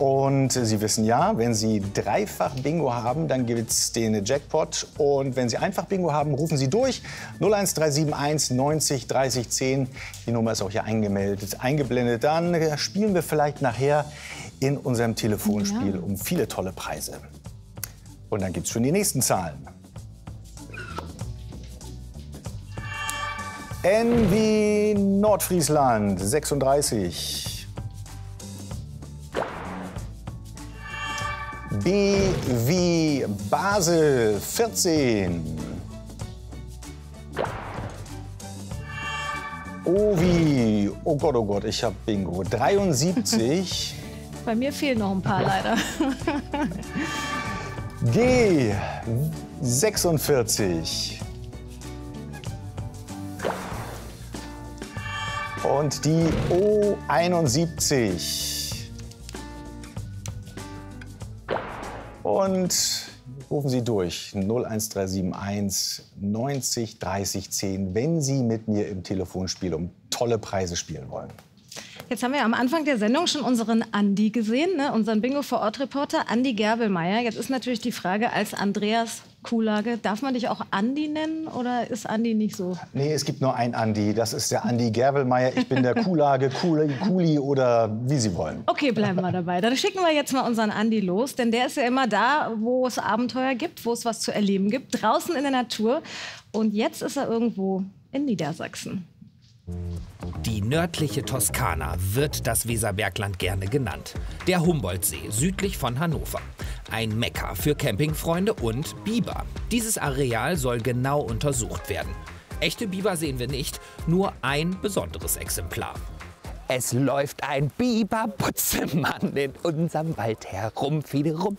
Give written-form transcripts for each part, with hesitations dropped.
Und Sie wissen ja, wenn Sie dreifach Bingo haben, dann gibt es den Jackpot. Und wenn Sie einfach Bingo haben, rufen Sie durch 01371 90 30 10. Die Nummer ist auch hier eingeblendet. Dann spielen wir vielleicht nachher in unserem Telefonspiel um viele tolle Preise. Und dann gibt es schon die nächsten Zahlen. N wie Nordfriesland 36. B wie Basel 14. O wie, oh Gott, ich hab Bingo, 73. Bei mir fehlen noch ein paar leider. G 46. Und die O 71. Und rufen Sie durch 01371 90 30 10, wenn Sie mit mir im Telefonspiel um tolle Preise spielen wollen. Jetzt haben wir am Anfang der Sendung schon unseren Andi gesehen, ne? Unseren Bingo-Vor-Ort-Reporter Andi Gerbelmeier. Jetzt ist natürlich die Frage, als Andreas Kuhlage, darf man dich auch Andi nennen oder ist Andi nicht so? Nee, es gibt nur einen Andi, das ist der Andi Gerbelmeier. Ich bin der Kuhlage, Kuli oder wie Sie wollen. Okay, bleiben wir dabei. Dann schicken wir jetzt mal unseren Andi los, denn der ist ja immer da, wo es Abenteuer gibt, wo es was zu erleben gibt, draußen in der Natur. Und jetzt ist er irgendwo in Niedersachsen. Die nördliche Toskana wird das Weserbergland gerne genannt. Der Humboldtsee südlich von Hannover. Ein Mekka für Campingfreunde und Biber. Dieses Areal soll genau untersucht werden. Echte Biber sehen wir nicht, nur ein besonderes Exemplar. Es läuft ein Biberbutzemann in unserem Wald herum, viele rum.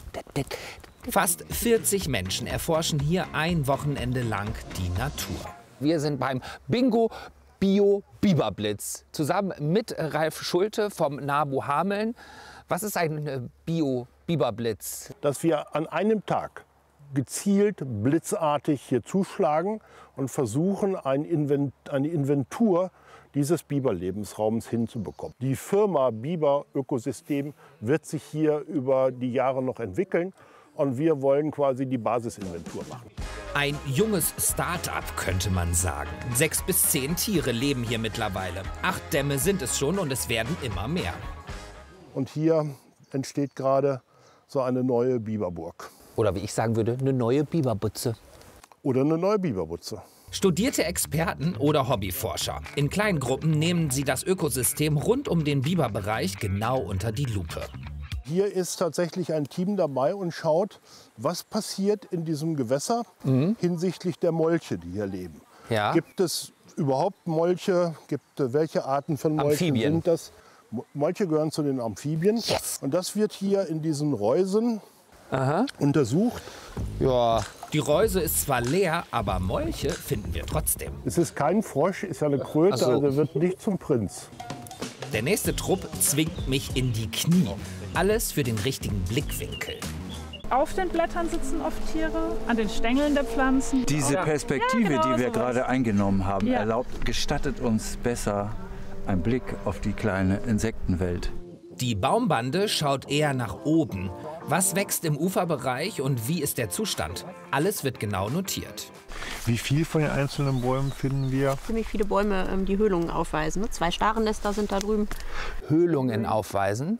Fast 40 Menschen erforschen hier ein Wochenende lang die Natur. Wir sind beim Bingo Bio-Biberblitz zusammen mit Ralf Schulte vom NABU Hameln. Was ist ein Bio-Biberblitz? Dass wir an einem Tag gezielt blitzartig hier zuschlagen und versuchen, eine Inventur dieses Biberlebensraums hinzubekommen. Die Firma Biber Ökosystem wird sich hier über die Jahre noch entwickeln und wir wollen quasi die Basisinventur machen. Ein junges Start-up, könnte man sagen. 6 bis 10 Tiere leben hier mittlerweile. 8 Dämme sind es schon und es werden immer mehr. Und hier entsteht gerade so eine neue Biberburg. Oder wie ich sagen würde, eine neue Biberbutze. Oder eine neue Biberbutze. Studierte Experten oder Hobbyforscher. In kleinen Gruppen nehmen sie das Ökosystem rund um den Biberbereich genau unter die Lupe. Hier ist tatsächlich ein Team dabei und schaut, was passiert in diesem Gewässer hinsichtlich der Molche, die hier leben. Ja. Gibt es überhaupt Molche? Welche Arten von Molchen Amphibien. sind das? Molche gehören zu den Amphibien. Yes. Und das wird hier in diesen Reusen untersucht. Ja. Die Reuse ist zwar leer, aber Molche finden wir trotzdem. Es ist kein Frosch, ist ja eine Kröte, Ach so. also wird nicht zum Prinz. Der nächste Trupp zwingt mich in die Knie. Alles für den richtigen Blickwinkel. Auf den Blättern sitzen oft Tiere, an den Stängeln der Pflanzen. Diese Perspektive, Ja, genau die wir sowas. gerade eingenommen haben, Ja. gestattet uns besser einen Blick auf die kleine Insektenwelt. Die Baumbande schaut eher nach oben. Was wächst im Uferbereich und wie ist der Zustand? Alles wird genau notiert. Wie viel von den einzelnen Bäumen finden wir? Ziemlich viele Bäume, die Höhlungen aufweisen. Ne? 2 Starennester sind da drüben. Höhlungen aufweisen.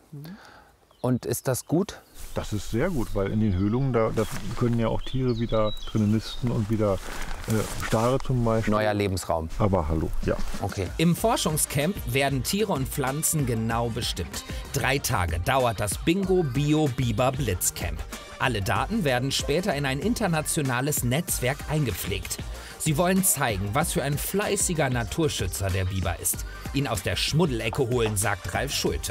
Und ist das gut? Das ist sehr gut, weil in den Höhlungen, da können ja auch Tiere wieder drinnen nisten und wieder Stare zum Beispiel. Neuer Lebensraum. Aber hallo, ja. Okay. Im Forschungscamp werden Tiere und Pflanzen genau bestimmt. 3 Tage dauert das Bingo Bio Biber Blitzcamp. Alle Daten werden später in ein internationales Netzwerk eingepflegt. Sie wollen zeigen, was für ein fleißiger Naturschützer der Biber ist. Ihn aus der Schmuddelecke holen, sagt Ralf Schulte.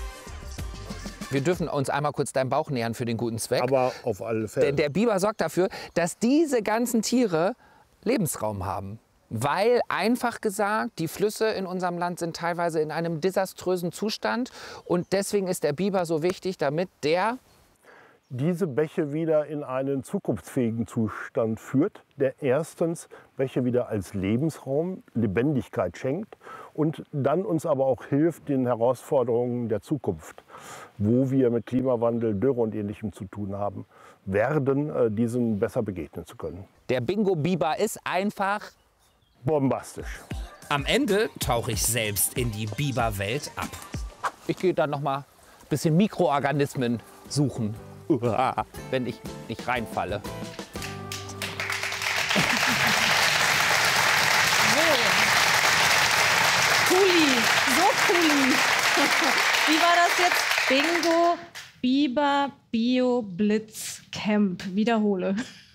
Wir dürfen uns einmal kurz deinem Bauch nähern für den guten Zweck. Aber auf alle Fälle. Denn der Biber sorgt dafür, dass diese ganzen Tiere Lebensraum haben. Weil, einfach gesagt, die Flüsse in unserem Land sind teilweise in einem desaströsen Zustand. Und deswegen ist der Biber so wichtig, damit der diese Bäche wieder in einen zukunftsfähigen Zustand führt, der erstens Bäche wieder als Lebensraum Lebendigkeit schenkt und dann uns aber auch hilft den Herausforderungen der Zukunft, wo wir mit Klimawandel, Dürre und Ähnlichem zu tun haben, werden diesen besser begegnen zu können. Der Bingo Biber ist einfach bombastisch. Am Ende tauche ich selbst in die Biberwelt ab. Ich gehe dann noch mal ein bisschen Mikroorganismen suchen, wenn ich nicht reinfalle. Cooli, so cooli. Wie war das jetzt? Bingo, Biber, Bio, Blitz, Camp. Wiederhole.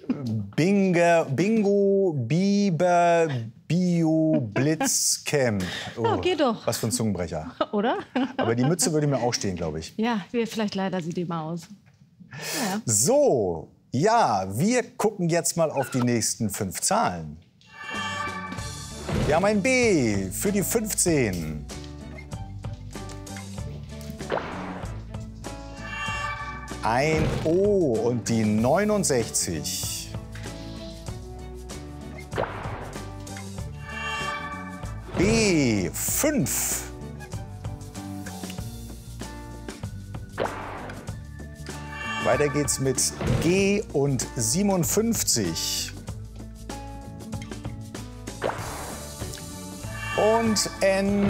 Bingo, Biber, Bio, Blitz, Camp. Oh, Ja, geht doch. Was für ein Zungenbrecher. Oder? Aber die Mütze würde mir auch stehen, glaube ich. Ja, vielleicht leider sieht die mal aus. Ja. So, ja, wir gucken jetzt mal auf die nächsten 5 Zahlen. Wir haben ein B für die 15. Ein O und die 69. B 5. Weiter geht's mit G und 57. Und N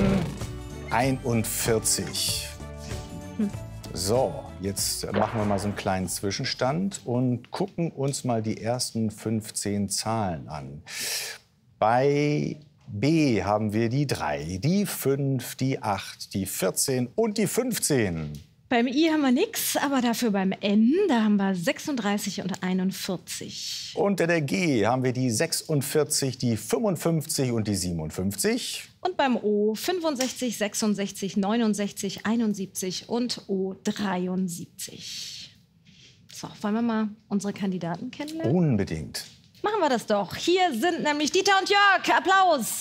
41. So, jetzt machen wir mal so einen kleinen Zwischenstand und gucken uns mal die ersten 15 Zahlen an. Bei B haben wir die 3, die 5, die 8, die 14 und die 15. Beim I haben wir nichts, aber dafür beim N, da haben wir 36 und 41. Unter der G haben wir die 46, die 55 und die 57. Und beim O 65, 66, 69, 71 und O 73. So, wollen wir mal unsere Kandidaten kennenlernen? Unbedingt. Machen wir das doch. Hier sind nämlich Dieter und Jörg. Applaus.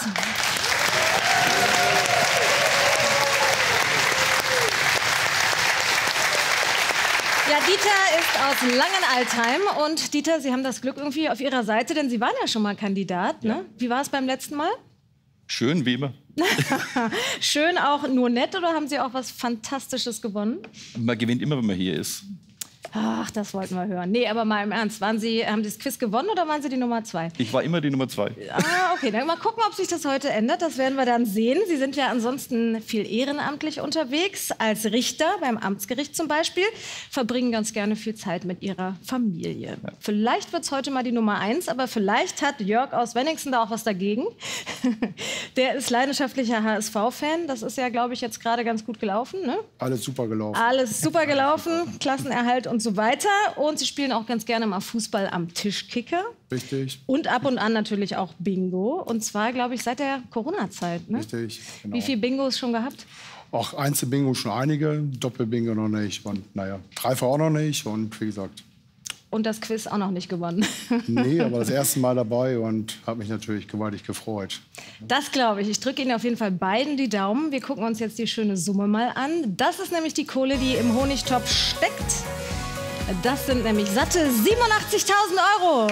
Ja, Dieter ist aus Langenaltheim. Und Dieter, Sie haben das Glück irgendwie auf Ihrer Seite, denn Sie waren ja schon mal Kandidat. Ne? Wie war es beim letzten Mal? Schön, wie immer. Schön auch nur nett oder haben Sie auch was Fantastisches gewonnen? Man gewinnt immer, wenn man hier ist. Ach, das wollten wir hören. Nee, aber mal im Ernst. Haben Sie das Quiz gewonnen oder waren Sie die Nummer 2? Ich war immer die Nummer 2. Ah, okay. Dann mal gucken, ob sich das heute ändert. Das werden wir dann sehen. Sie sind ja ansonsten viel ehrenamtlich unterwegs. Als Richter beim Amtsgericht zum Beispiel. Verbringen ganz gerne viel Zeit mit Ihrer Familie. Ja. Vielleicht wird es heute mal die Nummer 1, aber vielleicht hat Jörg aus Wenningsen da auch was dagegen. Der ist leidenschaftlicher HSV-Fan. Das ist ja, glaube ich, jetzt gerade ganz gut gelaufen. Ne? Alles super gelaufen. Alles super gelaufen. Klassenerhalt und so weiter. Und Sie spielen auch ganz gerne mal Fußball am Tischkicker. Richtig. Und ab und an natürlich auch Bingo. Und zwar, glaube ich, seit der Corona-Zeit. Ne? Richtig, genau. Wie viele Bingos schon gehabt? Auch Einzel-Bingo schon einige, Doppel-Bingo noch nicht. Und naja, Dreifach auch noch nicht. Und wie gesagt. Und das Quiz auch noch nicht gewonnen. Nee, aber das erste Mal dabei und habe mich natürlich gewaltig gefreut. Das glaube ich. Ich drücke Ihnen auf jeden Fall beiden die Daumen. Wir gucken uns jetzt die schöne Summe mal an. Das ist nämlich die Kohle, die im Honigtopf steckt. Das sind nämlich satte 87.000 €.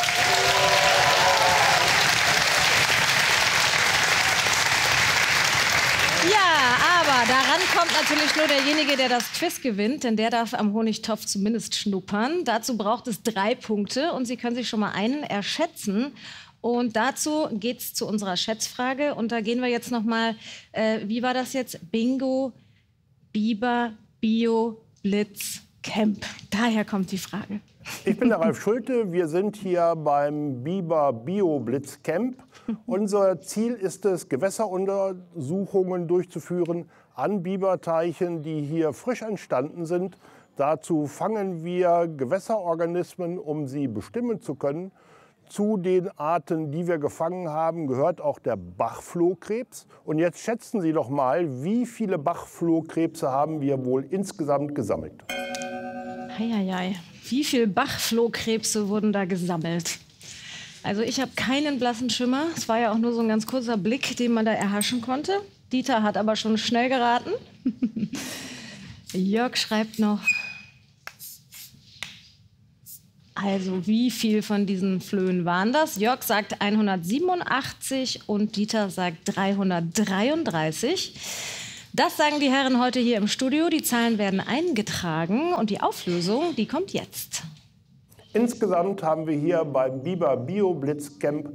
Ja, aber daran kommt natürlich nur derjenige, der das Quiz gewinnt, denn der darf am Honigtopf zumindest schnuppern. Dazu braucht es 3 Punkte und Sie können sich schon mal einen erschätzen. Und dazu geht es zu unserer Schätzfrage. Und da gehen wir jetzt noch mal, wie war das jetzt? Bingo, Biber, Bio, Blitz, Camp. Daher kommt die Frage. Ich bin der Ralf Schulte. Wir sind hier beim Biber Bio Blitz Camp. Unser Ziel ist es, Gewässeruntersuchungen durchzuführen an Biberteichen, die hier frisch entstanden sind. Dazu fangen wir Gewässerorganismen, um sie bestimmen zu können. Zu den Arten, die wir gefangen haben, gehört auch der Bachflohkrebs. Und jetzt schätzen Sie doch mal, wie viele Bachflohkrebse haben wir wohl insgesamt gesammelt? Eieiei. Wie viele Bachflohkrebse wurden da gesammelt? Also ich habe keinen blassen Schimmer. Es war ja auch nur so ein ganz kurzer Blick, den man da erhaschen konnte. Dieter hat aber schon schnell geraten. Jörg schreibt noch Also, wie viel von diesen Flöhen waren das? Jörg sagt 187 und Dieter sagt 333. Das sagen die Herren heute hier im Studio. Die Zahlen werden eingetragen und die Auflösung, die kommt jetzt. Insgesamt haben wir hier beim Biber Bio Blitzcamp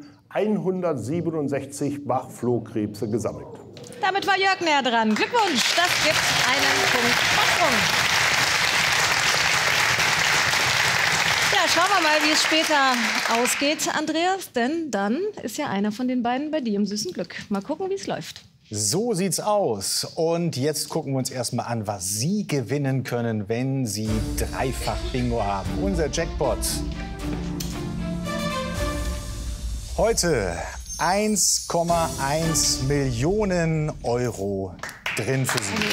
167 Bachflohkrebse gesammelt. Damit war Jörg näher dran. Glückwunsch, das gibt einen Punkt Vorsprung. Ja, schauen wir mal, wie es später ausgeht, Andreas. Denn dann ist ja einer von den beiden bei dir im süßen Glück. Mal gucken, wie es läuft. So sieht's aus. Und jetzt gucken wir uns erstmal an, was Sie gewinnen können, wenn Sie dreifach Bingo haben. Unser Jackpot. Heute 1,1 Millionen Euro drin für Sie.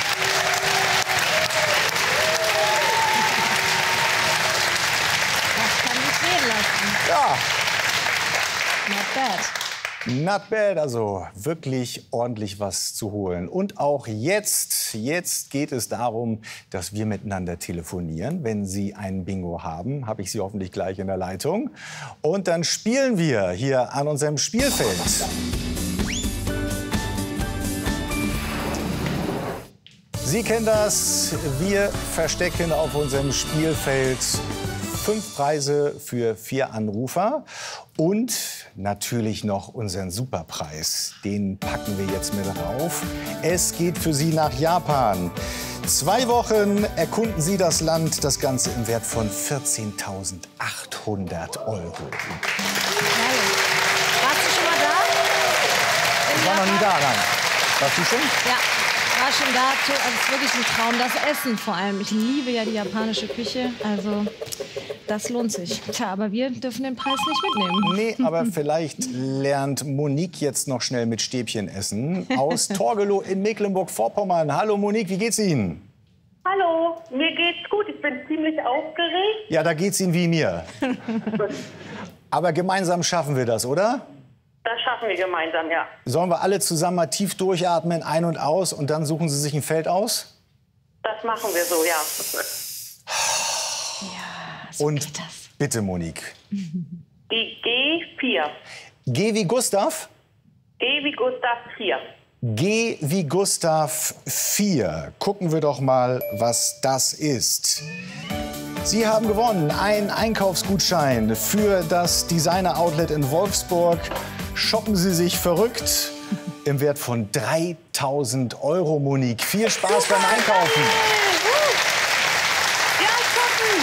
Ja. Not bad. Not bad, also wirklich ordentlich was zu holen. Und auch jetzt geht es darum, dass wir miteinander telefonieren. Wenn Sie ein Bingo haben, habe ich Sie hoffentlich gleich in der Leitung. Und dann spielen wir hier an unserem Spielfeld. Sie kennen das, wir verstecken auf unserem Spielfeld 5 Preise für 4 Anrufer und natürlich noch unseren Superpreis. Den packen wir jetzt mit rauf. Es geht für Sie nach Japan. 2 Wochen erkunden Sie das Land, das Ganze im Wert von 14.800 Euro. Warst du schon mal da? Ich war noch nie da, nein. Warst du schon? Ja. War schon da, also es ist wirklich ein Traum. Das Essen vor allem. Ich liebe ja die japanische Küche, also das lohnt sich. Tja, aber wir dürfen den Preis nicht mitnehmen. Nee, aber vielleicht lernt Monique jetzt noch schnell mit Stäbchen essen aus Torgelow in Mecklenburg-Vorpommern. Hallo Monique, wie geht's Ihnen? Hallo, mir geht's gut. Ich bin ziemlich aufgeregt. Ja, da geht's Ihnen wie mir. Aber gemeinsam schaffen wir das, oder? Das schaffen wir gemeinsam, ja. Sollen wir alle zusammen mal tief durchatmen, ein und aus, und dann suchen Sie sich ein Feld aus? Das machen wir so, ja. Und bitte, Monique. Die G4. G wie Gustav? G wie Gustav 4. G wie Gustav 4. Gucken wir doch mal, was das ist. Sie haben gewonnen einen Einkaufsgutschein für das Designer-Outlet in Wolfsburg. Shoppen Sie sich verrückt im Wert von 3.000 Euro, Monique. Viel Spaß beim Einkaufen. Ja, shoppen.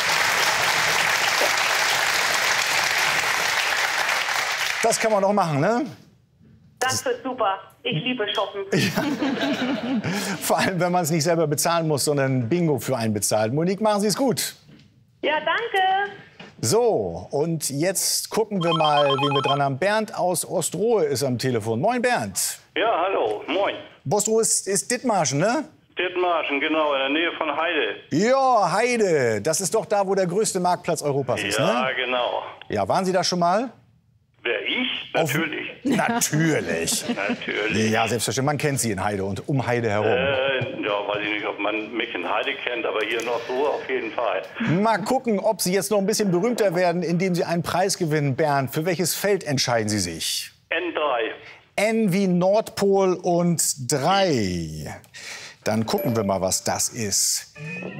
Das kann man doch machen, ne? Das wird super. Ich liebe Shoppen. Vor allem, wenn man es nicht selber bezahlen muss, sondern Bingo für einen bezahlt. Monique, machen Sie es gut. Ja, danke. So, und jetzt gucken wir mal, wen wir dran haben. Bernd aus Ostrohe ist am Telefon. Moin, Bernd. Ja, hallo, moin. Ostrohe ist Dithmarschen, ne? Dithmarschen, genau, in der Nähe von Heide. Ja, Heide. Das ist doch da, wo der größte Marktplatz Europas ist, ne? Ja, genau. Ja, waren Sie da schon mal? Wer, ich? Natürlich. Natürlich. Natürlich. Ja, selbstverständlich. Man kennt Sie in Heide und um Heide herum. Ja, weiß ich nicht, ob man mich in Heide kennt, aber hier noch so auf jeden Fall. Mal gucken, ob Sie jetzt noch ein bisschen berühmter werden, indem Sie einen Preis gewinnen, Bernd. Für welches Feld entscheiden Sie sich? N3. N wie Nordpol und 3. Dann gucken wir mal, was das ist.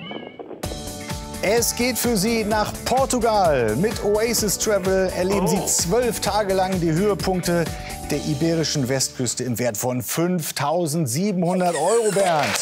Es geht für Sie nach Portugal. Mit Oasis Travel erleben Sie 12 Tage lang die Höhepunkte der iberischen Westküste im Wert von 5.700 Euro, Bernd.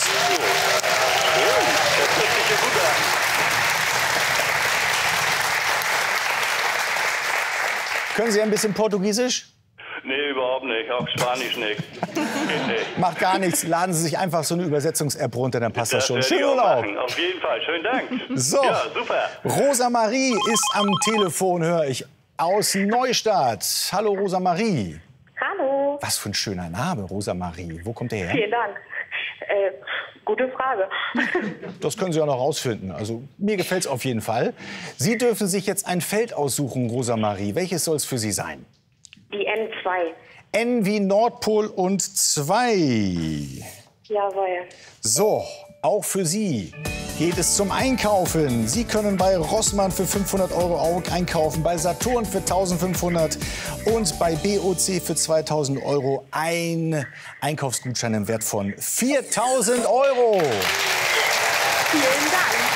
Können Sie ein bisschen Portugiesisch? Nee, überhaupt nicht. Auch Spanisch nicht. Macht gar nichts. Laden Sie sich einfach so eine Übersetzungs-App runter, dann passt das schon. werde ich Schönen auch Urlaub. machen. Auf jeden Fall. Schönen Dank. So, Ja, super. Rosa Marie ist am Telefon, höre ich, aus Neustadt. Hallo, Rosa Marie. Hallo. Was für ein schöner Name, Rosa Marie. Wo kommt der her? Vielen Dank. Gute Frage. Das können Sie auch noch rausfinden. Also, mir gefällt es auf jeden Fall. Sie dürfen sich jetzt ein Feld aussuchen, Rosa Marie. Welches soll es für Sie sein? Die N2. N wie Nordpol und 2. Jawohl. So, auch für Sie geht es zum Einkaufen. Sie können bei Rossmann für 500 € einkaufen, bei Saturn für 1500 und bei BOC für 2000 € ein Einkaufsgutschein im Wert von 4000 €. Vielen Dank.